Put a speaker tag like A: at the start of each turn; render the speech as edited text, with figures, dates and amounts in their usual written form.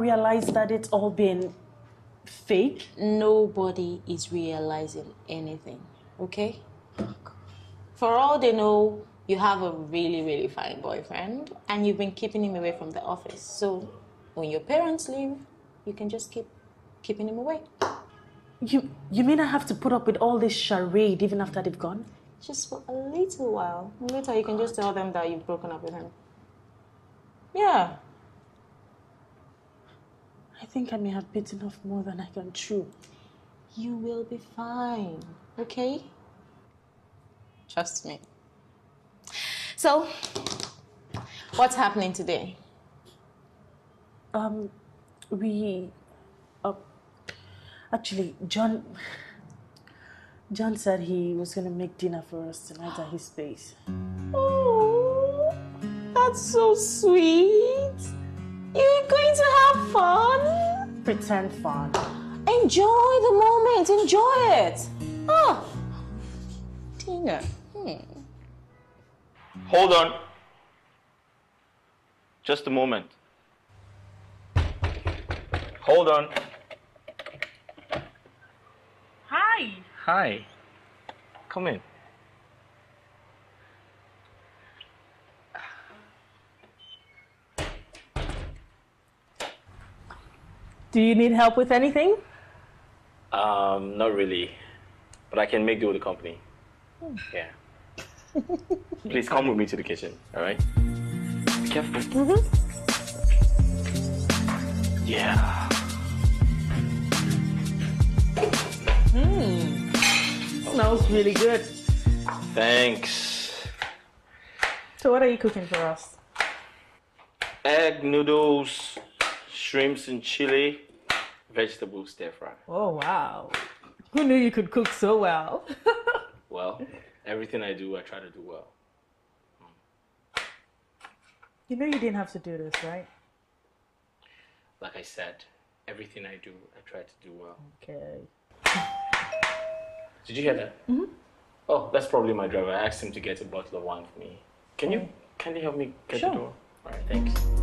A: realize that it's all been fake?
B: Nobody is realizing anything, okay? For all they know, you have a really, really fine boyfriend and you've been keeping him away from the office. So when your parents leave, you can just keep keeping him away.
A: You mean I have to put up with all this charade even after they've gone?
B: Just for a little while. Later, you can just tell them that you've broken up with him. Yeah.
A: I think I may have bitten off more than I can chew.
B: You will be fine, okay? Trust me. So, what's happening today?
A: Actually, John said he was gonna make dinner for us tonight at his place.
B: Oh, that's so sweet. You're going to have fun?
A: Pretend fun.
B: Enjoy the moment, enjoy it. Oh, Tina.
C: Hold on. Just a moment. Hold on.
A: Hi.
C: Hi. Come in.
A: Do you need help with anything?
C: Not really. But I can make do with the company. Yeah. Please come with me to the kitchen, all right? Be careful. Yeah.
A: Smells really good.
C: Thanks.
A: So what are you cooking for us?
C: Egg, noodles, shrimps and chili, vegetable stir fry.
A: Oh, wow. Who knew you could cook so well?
C: Well, everything I do, I try to do well.
A: You know you didn't have to do this, right?
C: Like I said, everything I do, I try to do well.
A: Okay.
C: Did you hear that? Mm-hmm. Oh, that's probably my driver. I asked him to get a bottle of wine for me. Can you kindly help me get the door? All right, thanks.